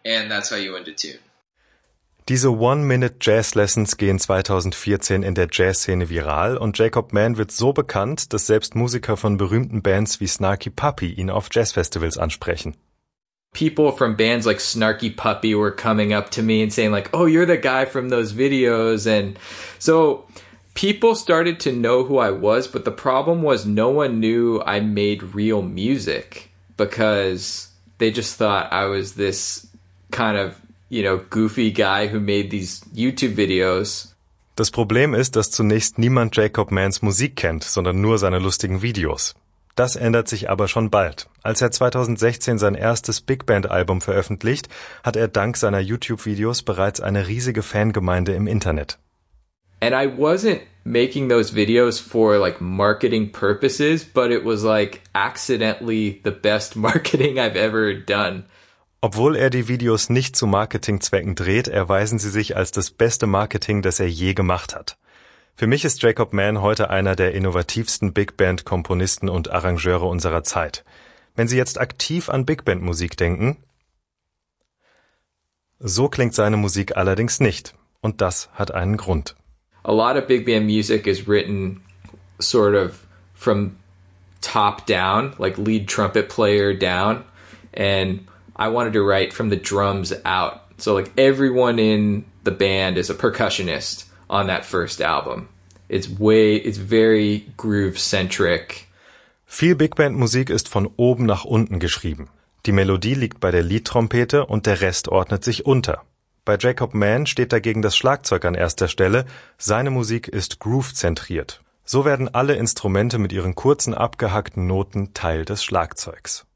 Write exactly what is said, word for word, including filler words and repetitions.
and that's how you went to tune. Diese One-Minute-Jazz-Lessons gehen zweitausendvierzehn in der Jazzszene viral und Jacob Mann wird so bekannt, dass selbst Musiker von berühmten Bands wie Snarky Puppy ihn auf Jazzfestivals ansprechen. People from bands like Snarky Puppy were coming up to me and saying like, oh, you're the guy from those videos. And so people started to know who I was, but the problem was no one knew I made real music because they just thought I was this kind of, you know, goofy guy who made these YouTube videos. Das Problem ist, dass zunächst niemand Jacob Manns Musik kennt, sondern nur seine lustigen Videos. Das ändert sich aber schon bald. Als er zweitausendsechzehn sein erstes Big Band Album veröffentlicht, hat er dank seiner YouTube-Videos bereits eine riesige Fangemeinde im Internet. And I wasn't making those videos for like marketing purposes, but it was like accidentally the best marketing I've ever done. Obwohl er die Videos nicht zu Marketingzwecken dreht, erweisen sie sich als das beste Marketing, das er je gemacht hat. Für mich ist Jacob Mann heute einer der innovativsten Big Band Komponisten und Arrangeure unserer Zeit. Wenn Sie jetzt aktiv an Big Band Musik denken, so klingt seine Musik allerdings nicht. Und das hat einen Grund. A lot of big band music is written sort of from top down, like lead trumpet player down, and I wanted to write from the drums out. So like everyone in the band is a percussionist on that first album. It's way, it's very groove-centric. Viel Big Band Musik ist von oben nach unten geschrieben. Die Melodie liegt bei der Leadtrompete und der Rest ordnet sich unter. Bei Jacob Mann steht dagegen das Schlagzeug an erster Stelle. Seine Musik ist groove-zentriert. So werden alle Instrumente mit ihren kurzen, abgehackten Noten Teil des Schlagzeugs.